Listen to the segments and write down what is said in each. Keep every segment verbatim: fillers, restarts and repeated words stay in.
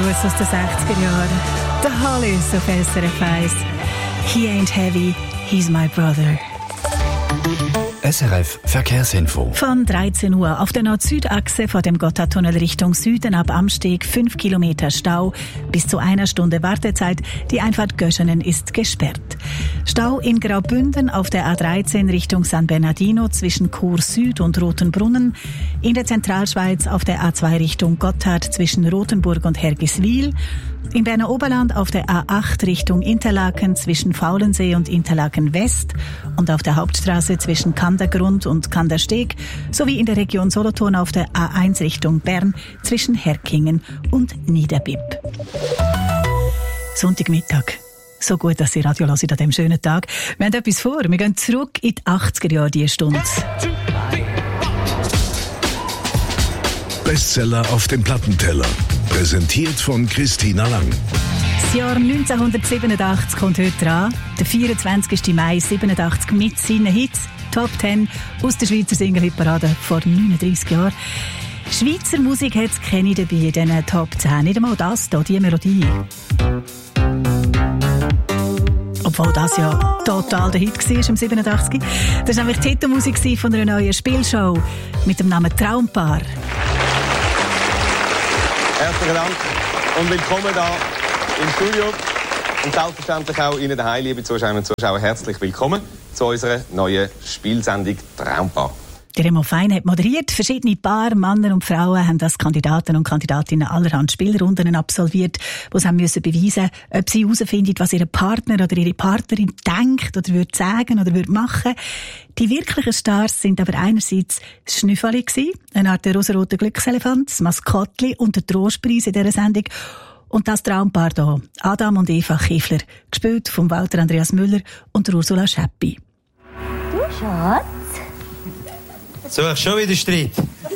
Gutes aus den sechziger Jahren. The Hollies auf S R F eins. He ain't heavy, he's my brother. S R F Verkehrsinfo. Von dreizehn Uhr auf der Nord-Süd-Achse vor dem Gotthardtunnel Richtung Süden ab Amsteg fünf Kilometer Stau, bis zu einer Stunde Wartezeit. Die Einfahrt Göschenen ist gesperrt. Stau in Graubünden auf der A dreizehn Richtung San Bernardino zwischen Chur Süd und Rotenbrunnen. In der Zentralschweiz auf der A zwei Richtung Gotthard zwischen Rothenburg und Hergiswil. Im Berner Oberland auf der A acht Richtung Interlaken zwischen Faulensee und Interlaken West und auf der Hauptstraße zwischen Kandergrund und Kandersteg sowie in der Region Solothurn auf der A eins Richtung Bern zwischen Herkingen und Niederbipp. Sonntagmittag. So gut, dass Sie Radio hören an diesem schönen Tag. Wir haben etwas vor. Wir gehen zurück in die achtziger Jahre diese Stunde. Bestseller auf dem Plattenteller. Präsentiert von Christina Lang. Das Jahr neunzehnhundertsiebenundachtzig kommt heute dran. Der vierundzwanzigster Mai siebenundachtzig mit seinen Hits. Top zehn aus der Schweizer Single-Hitparade vor neununddreissig Jahren. Schweizer Musik hat es keine dabei in diesen Top zehn. Nicht einmal das hier, diese Melodie. Obwohl das ja total der Hit war im siebenundachtzig. Das war nämlich die Titelmusik von einer neuen Spielshow mit dem Namen Traumpaar. Herzlichen Dank und willkommen hier im Studio. Und selbstverständlich auch Ihnen daheim, liebe Zuschauerinnen und Zuschauer, herzlich willkommen zu unserer neuen Spielsendung Traumpaar. Der Remo Fein hat moderiert. Verschiedene Paare, Männer und Frauen, haben als Kandidaten und Kandidatinnen allerhand Spielrunden absolviert, wo sie haben müssen beweisen, ob sie herausfinden, was ihr Partner oder ihre Partnerin denkt oder würde sagen oder würde machen. Die wirklichen Stars sind aber einerseits das Schnüffeli gsi, eine Art der rosarote Glückselefant, das Maskottli und der Trostpreis in dieser Sendung. Und das Traumpaar hier, Adam und Eva Kiefler, gespielt von Walter Andreas Müller und Ursula Schäppi. Du, Schatz? So, ich schon wieder Streit.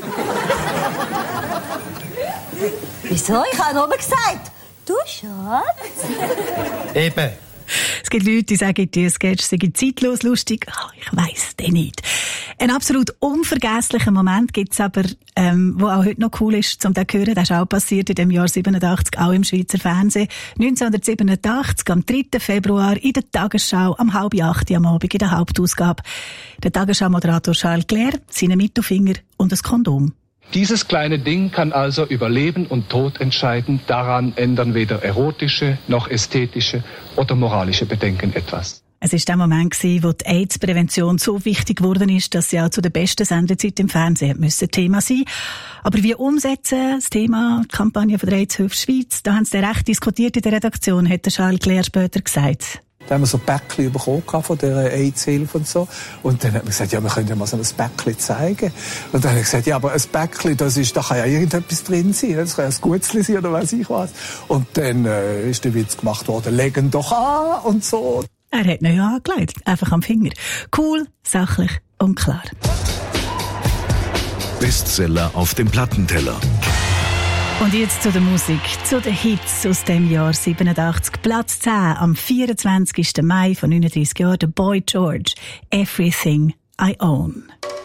Wieso? Ich habe nur gesagt, du, Schatz? Eben. Es gibt Leute, die sagen, die Sketch sei zeitlos lustig. Oh, ich weiss den nicht. Ein absolut unvergesslicher Moment gibt es aber, ähm, wo auch heute noch cool ist, zum zu hören. Das ist auch passiert in dem Jahr siebenundachtzig, auch im Schweizer Fernsehen. neunzehnhundertsiebenundachtzig, am dritten Februar, in der Tagesschau, am halb acht am Abend in der Hauptausgabe. Der Tagesschau-Moderator Charles Clair, seine Mittelfinger und ein Kondom. Dieses kleine Ding kann also über Leben und Tod entscheiden. Daran ändern weder erotische noch ästhetische oder moralische Bedenken etwas. Es war der Moment, wo die AIDS-Prävention so wichtig geworden ist, dass sie auch zu der besten Sendezeit im Fernsehen müssen Thema sein. Aber wie umsetzen das Thema, die Kampagne von der AIDS-Hilfe Schweiz? Da haben sie recht diskutiert in der Redaktion, hat Charles Clair später gesagt. Da haben wir so Päckchen bekommen von der AIDS-Hilfe und so. Und dann hat man gesagt, ja, wir können ja mal so ein Päckchen zeigen. Und dann habe ich gesagt, ja, aber ein Päckchen, das ist, da kann ja irgendetwas drin sein. Das kann ja ein Gutzli sein oder weiss ich was. Und dann äh, ist der Witz gemacht worden, legen doch an und so. Er hat ihn ja angelegt, einfach am Finger. Cool, sachlich und klar. Bestseller auf dem Plattenteller. Und jetzt zu der Musik, zu den Hits aus dem Jahr siebenundachtzig. Platz zehn am vierundzwanzigster Mai von neununddreissig Jahren, der Boy George, Everything I Own.